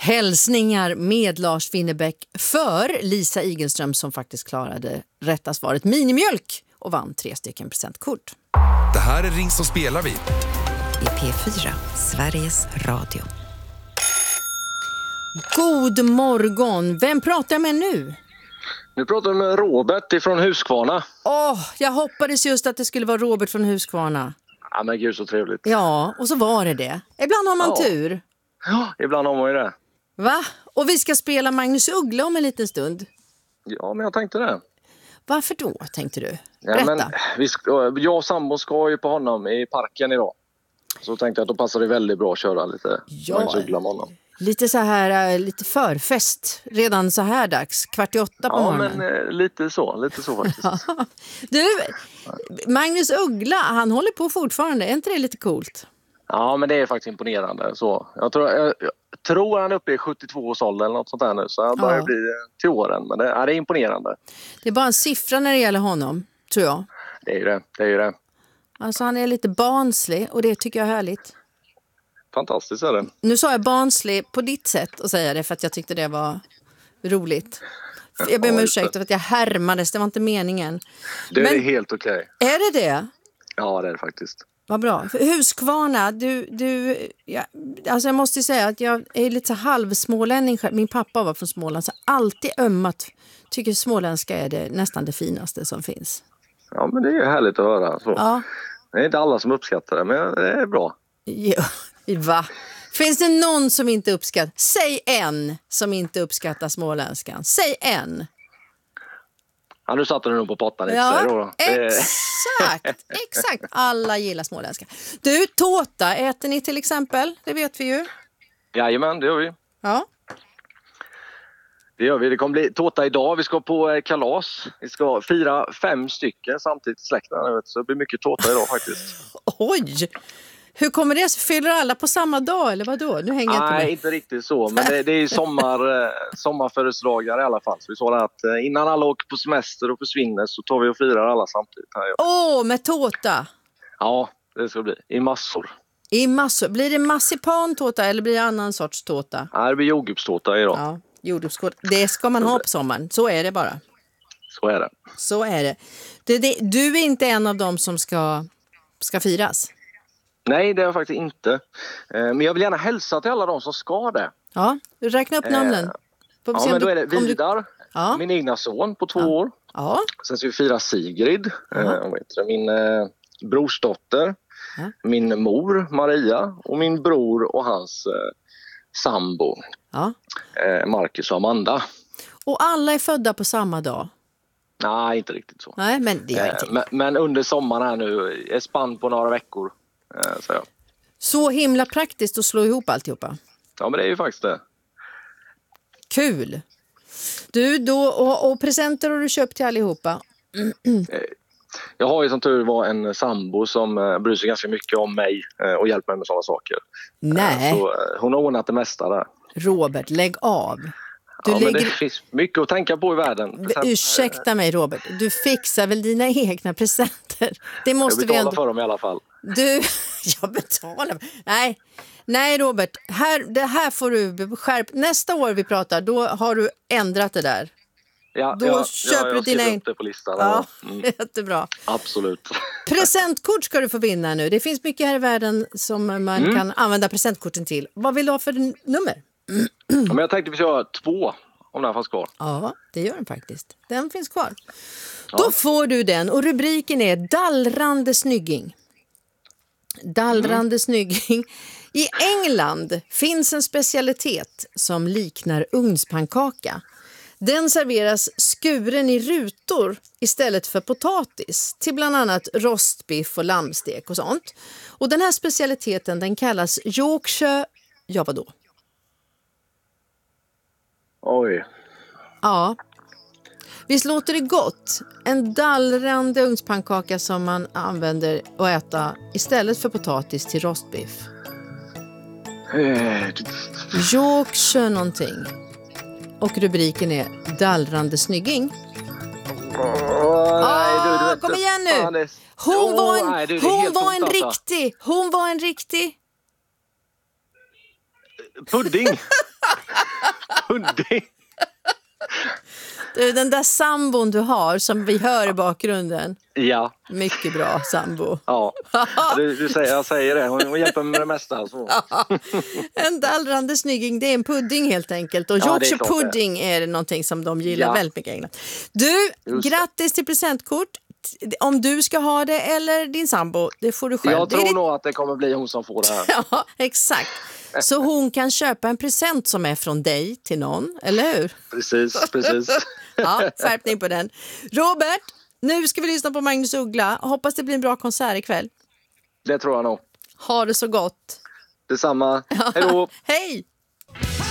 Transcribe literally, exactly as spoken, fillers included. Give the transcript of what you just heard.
Hälsningar med Lars Winnerbäck för Lisa Igelström som faktiskt klarade rätta svaret minimjölk och vann tre stycken presentkort. Det här är Ring så spelar vi. I P fyra, Sveriges Radio. God morgon. Vem pratar jag med nu? Nu pratar jag med Robert ifrån Huskvarna. Åh, oh, jag hoppades just att det skulle vara Robert från Huskvarna. Ja, men gud så trevligt. Ja, och så var det det. Ibland har man ja. tur. Ja, ibland har man ju det. Va? Och vi ska spela Magnus Uggla om en liten stund. Ja, men jag tänkte det. Varför då, tänkte du? Ja, Berätta. men vi ska, jag och sambo ska ju på honom i parken idag. Så tänkte jag att då passar det väldigt bra att köra lite ja, Magnus Uggla med honom. Lite så här, lite förfest. Redan så här dags, kvart i åtta på ja, morgonen. Ja, men eh, lite så, lite så faktiskt. Du, Magnus Uggla, han håller på fortfarande. Är inte det lite coolt? Ja, men det är faktiskt imponerande. Så jag tror, jag, jag tror han är uppe i sjuttiotvå års ålder eller något sånt där nu. Så han börjar ja. bli till åren. Men det, ja, det är imponerande. Det är bara en siffra när det gäller honom, tror jag. Det är ju det, det är ju det. Alltså han är lite barnslig och det tycker jag är härligt. Fantastiskt är det. Nu sa jag barnslig på ditt sätt att säga det för att jag tyckte det var roligt. Jag ber om ja, ursäkt för att jag härmades, det var inte meningen. Det är Men, helt okej. Okay. Är det det? Ja, det är det faktiskt. Vad bra. För Huskvarna, du, du ja, alltså jag måste säga att jag är lite så halvsmålänning. Min pappa var från Småland så alltid ömmat. Tycker småländska är det nästan det finaste som finns. Ja, men det är ju härligt att höra. Så. Ja. Det är inte alla som uppskattar det, men det är bra. Ja, va? Finns det någon som inte uppskattar? Säg en som inte uppskattar småländskan. Säg en. Ja, nu satte du nog på pottan lite. Ja, då. exakt. Exakt. Alla gillar småländska. Du, tårta äter ni till exempel? Det vet vi ju. Jajamän, det gör vi. Ja. Det gör vi. Det kommer bli tårta idag. Vi ska på kalas. Vi ska fira fem stycken samtidigt i släkten. Så det blir mycket tårta idag faktiskt. Oj! Hur kommer det? Fyller alla på samma dag eller vad då? Nu hänger Nej, inte med. inte riktigt så. Men det, det är sommar, sommarfödelsedagar i alla fall. Så vi sa att innan alla åker på semester och försvinner så tar vi och firar alla samtidigt. Åh, oh, med tårta! Ja, det ska bli. I massor. I massor. Blir det marsipantårta eller blir det annan sorts tårta? Nej, det blir jordgubbstårta idag. Ja, jordgubbstårta. Det ska man ha på sommaren. Så är det bara. Så är det. Så är det. Du, det, du är inte en av dem som ska, ska firas? Nej, det är jag faktiskt inte. Men jag vill gärna hälsa till alla de som ska det. Ja, räkna upp namnen. Ja, men då är det Vidar, du... ja. min egna son på två ja. år. Ja. Sen ska vi fira Sigrid, eh, vad heter det? min eh, brorsdotter, ja. min mor Maria och min bror och hans eh, sambo ja. eh, Marcus och Amanda. Och alla är födda på samma dag? Nej, inte riktigt så. Nej, men det är inte. Eh, men, men under sommaren här nu, är spann på några veckor. Eh, så, ja. Så himla praktiskt att slå ihop alltihopa. Ja, men det är ju faktiskt det. Kul. Du, då, och, och presenter har du köpt till allihopa? Mm. Jag har ju som tur var en sambo som uh, bryr sig ganska mycket om mig uh, och hjälper mig med sådana saker. Nej. Uh, så, uh, hon har ordnat det mesta där. Robert, lägg av. Du ja, lägger... men det finns mycket att tänka på i världen. Present... Ursäkta mig Robert, du fixar väl dina egna presenter? Det måste jag betalar vi ändå... för dem i alla fall. Du, jag betalar. Nej, nej Robert, här, det här får du skärp. Nästa år vi pratar, då har du ändrat det där. Ja, då ja, köper ja, du dina upp det på listan. Ja, mm. jättebra. Absolut. Presentkort ska du få vinna nu. Det finns mycket här i världen som man mm. kan använda presentkorten till. Vad vill du ha för nummer? Ja, men jag tänkte vi ska ha två om den finns kvar. Ja, det gör den faktiskt. Den finns kvar. Ja. Då får du den och rubriken är Dallrande snygging. Dallrande mm. snygging. I England finns en specialitet som liknar ugnspannkaka. Den serveras skuren i rutor istället för potatis till bland annat rostbiff och lammstek och sånt. Och den här specialiteten den kallas Yorkshire... Ja, vadå? Oj. Ja. Visst låter det gott? En dallrande ugnspannkaka som man använder att äta istället för potatis till rostbiff. Yorkshire någonting. Och rubriken är Dallrande snygging. Oh, nej, du, du ah, vet, kom igen nu. Fan, det... Hon oh, var en, nej, du, hon var en alltså. riktig. Hon var en riktig. Pudding. pudding. Du, den där sambon du har som vi hör i bakgrunden. Ja. Mycket bra sambo. Ja, du, du säger, jag säger det. Hon, hon hjälper mig med det mesta. Alltså. En dallrande snygging, det är en pudding helt enkelt. Och Ja, det är Yorkshire klart pudding är det någonting som de gillar Ja. väldigt mycket i England. Du, Just det. grattis till presentkort. Om du ska ha det eller din sambo, det får du själv. Jag Det är tror ditt- nog att det kommer bli hon som får det här. Ja, exakt. Så hon kan köpa en present som är från dig till någon, eller hur? Precis, precis. Ja, skärpning på den. Robert, nu ska vi lyssna på Magnus Uggla. Hoppas det blir en bra konsert ikväll. Det tror jag nog. Ha det så gott. Detsamma. Hej då! Hej!